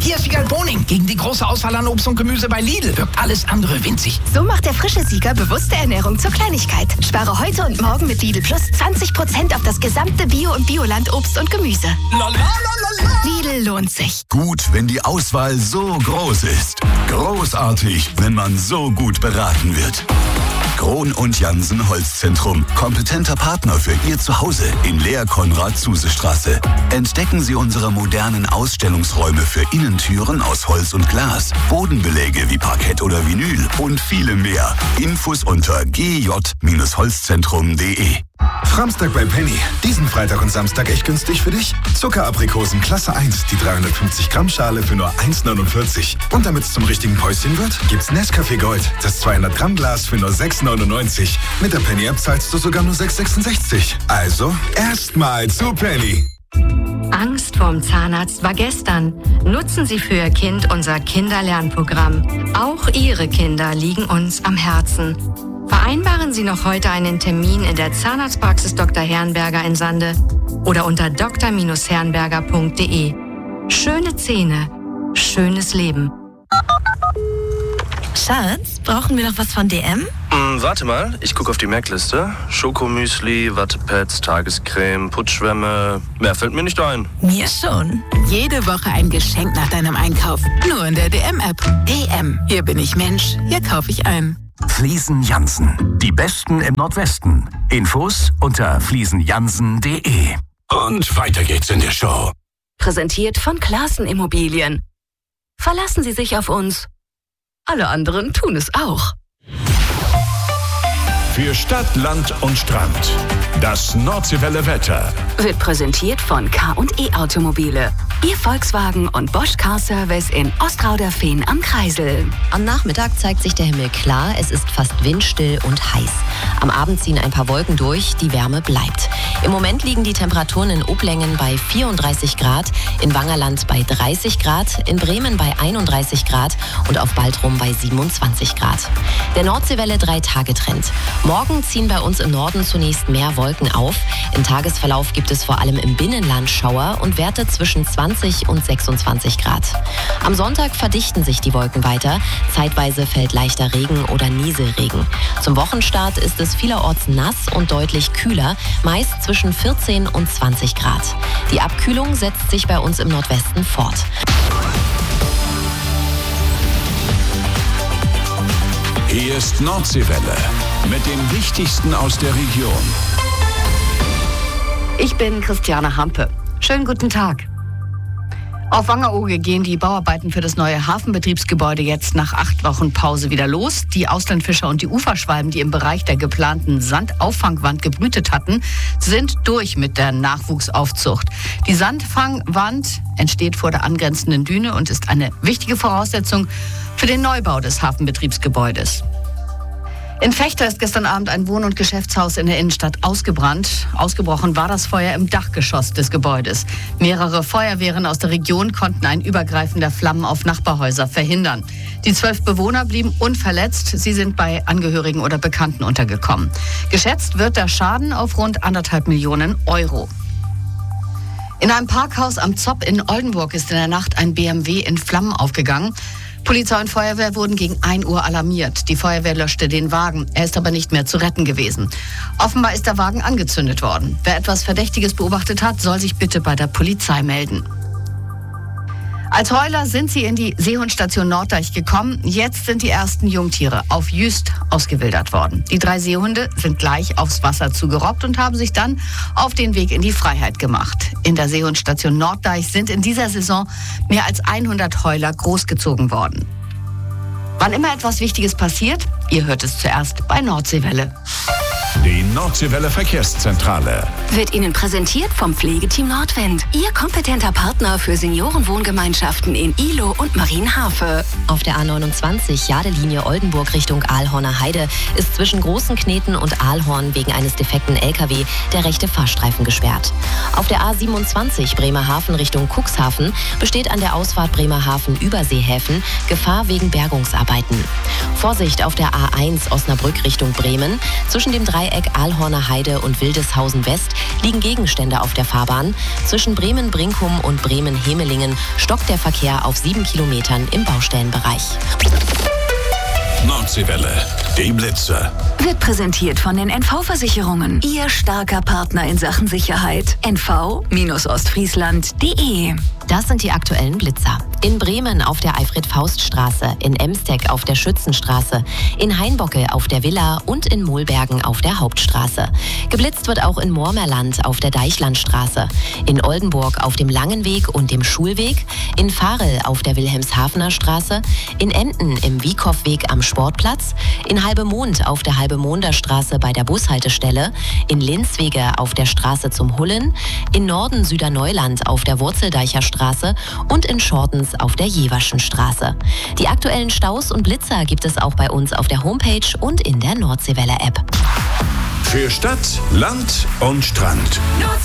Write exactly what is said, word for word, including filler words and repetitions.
Hier ist Siegerl Boning gegen die große Auswahl an Obst und Gemüse bei Lidl. Wirkt alles andere winzig. So macht der frische Sieger bewusste Ernährung zur Kleinigkeit. Spare heute und morgen mit Lidl Plus zwanzig Prozent auf das gesamte Bio- und Bioland-Obst und Gemüse. Lidl lohnt sich. Gut, wenn die Auswahl so groß ist. Großartig, wenn man so gut beraten wird. Krohn und Jansen Holzzentrum. Kompetenter Partner für Ihr Zuhause in Lehr-Konrad-Zuse-Straße. Entdecken Sie unsere modernen Ausstellungsräume für Innentüren aus Holz und Glas, Bodenbeläge wie Parkett oder Vinyl und viele mehr. Infos unter g j Holzzentrum punkt de. Framstag bei Penny. Diesen Freitag und Samstag echt günstig für dich? Zuckeraprikosen Klasse eins, die dreihundertfünfzig Gramm Schale für nur eins neunundvierzig. Und damit es zum richtigen Päuschen wird, gibt's Nescafé Gold, das zweihundert Gramm Glas für nur sechs neunundneunzig. Mit der Penny-App zahlst du sogar nur sechs sechsundsechzig. Also, erstmal zu Penny. Angst vorm Zahnarzt war gestern. Nutzen Sie für Ihr Kind unser Kinderlernprogramm. Auch Ihre Kinder liegen uns am Herzen. Vereinbaren Sie noch heute einen Termin in der Zahnarztpraxis Doktor Herrenberger in Sande oder unter d r herrenberger punkt de. Schöne Zähne, schönes Leben. Schatz, brauchen wir noch was von D M? Hm, warte mal, ich gucke auf die Merkliste. Schokomüsli, Wattepads, Tagescreme, Putschwämme. Mehr fällt mir nicht ein. Mir schon. Jede Woche ein Geschenk nach deinem Einkauf. Nur in der D M-App. D M. Hier bin ich Mensch. Hier kaufe ich ein. Fliesen Jansen. Die Besten im Nordwesten. Infos unter fliesen jansen punkt de. Und weiter geht's in der Show. Präsentiert von Klaassen Immobilien. Verlassen Sie sich auf uns. Alle anderen tun es auch. Für Stadt, Land und Strand. Das Nordseewelle Wetter. Wird präsentiert von K und E Automobile. Ihr Volkswagen und Bosch Car Service in Ostrauderfehn am Kreisel. Am Nachmittag zeigt sich der Himmel klar. Es ist fast windstill und heiß. Am Abend ziehen ein paar Wolken durch. Die Wärme bleibt. Im Moment liegen die Temperaturen in Oblängen bei vierunddreißig Grad, in Wangerland bei dreißig Grad, in Bremen bei einunddreißig Grad und auf Baltrum bei siebenundzwanzig Grad. Der Nordseewelle drei-Tage-Trend. Morgen ziehen bei uns im Norden zunächst mehr Wolken auf. Im Tagesverlauf gibt es vor allem im Binnenland Schauer und Werte zwischen zwanzig und sechsundzwanzig Grad. Am Sonntag verdichten sich die Wolken weiter. Zeitweise fällt leichter Regen oder Nieselregen. Zum Wochenstart ist es vielerorts nass und deutlich kühler, meist zwischen vierzehn und zwanzig Grad. Die Abkühlung setzt sich bei uns im Nordwesten fort. Hier ist Nordseewelle mit dem Wichtigsten aus der Region. Ich bin Christiane Hampe. Schönen guten Tag. Auf Wangerooge gehen die Bauarbeiten für das neue Hafenbetriebsgebäude jetzt nach acht Wochen Pause wieder los. Die Auslandfischer und die Uferschwalben, die im Bereich der geplanten Sandauffangwand gebrütet hatten, sind durch mit der Nachwuchsaufzucht. Die Sandfangwand entsteht vor der angrenzenden Düne und ist eine wichtige Voraussetzung für den Neubau des Hafenbetriebsgebäudes. In Vechta ist gestern Abend ein Wohn- und Geschäftshaus in der Innenstadt ausgebrannt. Ausgebrochen war das Feuer im Dachgeschoss des Gebäudes. Mehrere Feuerwehren aus der Region konnten ein Übergreifen der Flammen auf Nachbarhäuser verhindern. Die zwölf Bewohner blieben unverletzt. Sie sind bei Angehörigen oder Bekannten untergekommen. Geschätzt wird der Schaden auf rund anderthalb Millionen Euro. In einem Parkhaus am Zopp in Oldenburg ist in der Nacht ein B M W in Flammen aufgegangen. Polizei und Feuerwehr wurden gegen ein Uhr alarmiert. Die Feuerwehr löschte den Wagen. Er ist aber nicht mehr zu retten gewesen. Offenbar ist der Wagen angezündet worden. Wer etwas Verdächtiges beobachtet hat, soll sich bitte bei der Polizei melden. Als Heuler sind sie in die Seehundstation Norddeich gekommen. Jetzt sind die ersten Jungtiere auf Jüst ausgewildert worden. Die drei Seehunde sind gleich aufs Wasser zugerobbt und haben sich dann auf den Weg in die Freiheit gemacht. In der Seehundstation Norddeich sind in dieser Saison mehr als hundert Heuler großgezogen worden. Wann immer etwas Wichtiges passiert, ihr hört es zuerst bei Nordseewelle. Die Nordseewelle Verkehrszentrale Wird Ihnen präsentiert vom Pflegeteam Nordwind. Ihr kompetenter Partner für Seniorenwohngemeinschaften in Ihlow und Marienhafe. Auf der A neunundzwanzig Jadelinie Oldenburg Richtung Aalhorner Heide ist zwischen Großenkneten und Aalhorn wegen eines defekten L K W der rechte Fahrstreifen gesperrt. Auf der A siebenundzwanzig Bremerhaven Richtung Cuxhaven besteht an der Ausfahrt Bremerhaven-Überseehäfen Gefahr wegen Bergungsarbeiten. Vorsicht auf der A eins Osnabrück Richtung Bremen zwischen dem Dreieck Dreieck Aalhorner Heide und Wildeshausen West liegen Gegenstände auf der Fahrbahn. Zwischen Bremen-Brinkum und Bremen-Hemelingen stockt der Verkehr auf sieben Kilometern im Baustellenbereich. Nordseewelle, die Blitzer. Wird präsentiert von den N V-Versicherungen. Ihr starker Partner in Sachen Sicherheit. N V Ostfriesland punkt de. Das sind die aktuellen Blitzer. In Bremen auf der Alfred-Faust-Straße, in Emsteg auf der Schützenstraße, in Hainbocke auf der Villa und in Mohlbergen auf der Hauptstraße. Geblitzt wird auch in Moormerland auf der Deichlandstraße, in Oldenburg auf dem Langenweg und dem Schulweg, in Varel auf der Wilhelmshavener Straße, in Emden im Wiekhoffweg am Sportplatz, in Halbemond auf der Halbemonder Straße bei der Bushaltestelle, in Linzwege auf der Straße zum Hullen, in Norden Süderneuland auf der Wurzeldeicher Straße und in Schortens auf der Jeverschen Straße. Die aktuellen Staus und Blitzer gibt es auch bei uns auf der Homepage und in der Nordseewelle-App. Für Stadt, Land und Strand.